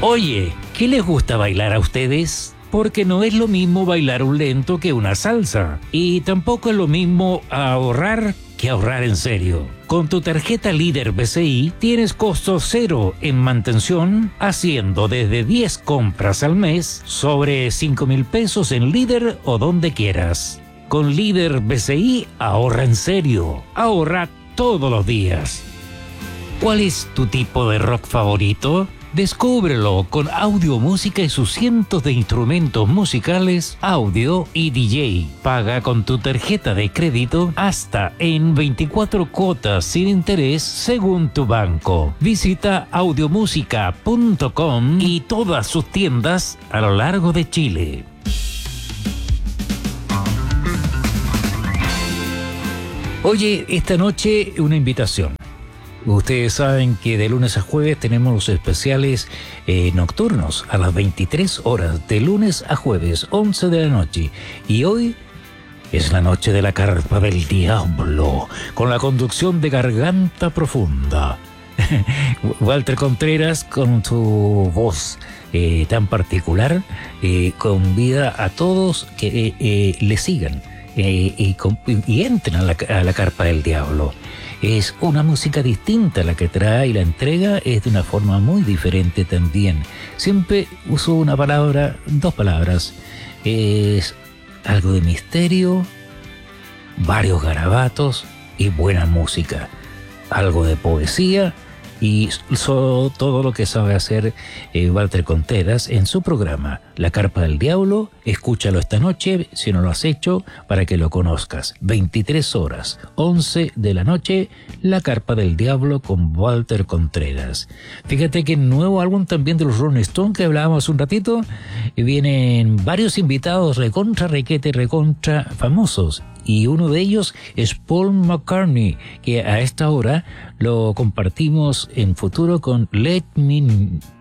Oye, ¿qué les gusta bailar a ustedes? Porque no es lo mismo bailar un lento que una salsa. Y tampoco es lo mismo ahorrar que ahorrar en serio. Con tu tarjeta Líder BCI tienes costo cero en mantención, haciendo desde 10 compras al mes sobre 5,000 pesos en Líder o donde quieras. Con Líder BCI ahorra en serio. Ahorra todos los días. ¿Cuál es tu tipo de rock favorito? Descúbrelo con audio, música y sus cientos de instrumentos musicales, audio y DJ. Paga con tu tarjeta de crédito hasta en 24 cuotas sin interés según tu banco. Visita audiomusica.com y todas sus tiendas a lo largo de Chile. Oye, esta noche una invitación. Ustedes saben que de lunes a jueves tenemos los especiales nocturnos a las 23 horas, de lunes a jueves, 11 de la noche. Y hoy es la noche de la Carpa del Diablo, con la conducción de Garganta Profunda. Walter Contreras, con su voz tan particular, convida a todos que le sigan y entren a la Carpa del Diablo. Es una música distinta la que trae y la entrega es de una forma muy diferente también. Siempre uso una palabra, dos palabras. Es algo de misterio, varios garabatos y buena música. Algo de poesía y todo lo que sabe hacer Walter Contreras en su programa La Carpa del Diablo. Escúchalo esta noche si no lo has hecho para que lo conozcas. 23 horas, 11 de la noche, La Carpa del Diablo con Walter Contreras. Fíjate que en el nuevo álbum también de los Rolling Stones que hablábamos un ratito, vienen varios invitados recontra famosos. Y uno de ellos es Paul McCartney, que a esta hora lo compartimos en futuro con Let Me